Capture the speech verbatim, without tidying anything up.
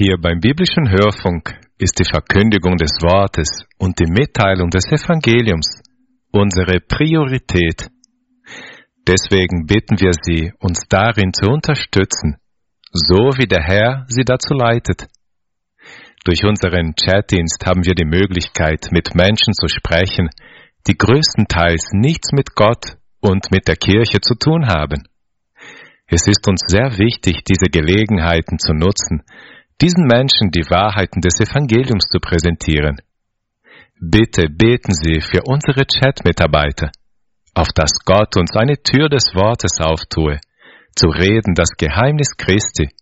Hier beim biblischen Hörfunk ist die Verkündigung des Wortes und die Mitteilung des Evangeliums unsere Priorität. Deswegen bitten wir Sie, uns darin zu unterstützen, so wie der Herr Sie dazu leitet. Durch unseren Chatdienst haben wir die Möglichkeit, mit Menschen zu sprechen, die größtenteils nichts mit Gott und mit der Kirche zu tun haben. Es ist uns sehr wichtig, diese Gelegenheiten zu nutzen, diesen Menschen die Wahrheiten des Evangeliums zu präsentieren. Bitte beten Sie für unsere Chat-Mitarbeiter, auf dass Gott uns eine Tür des Wortes auftue, zu reden das Geheimnis Christi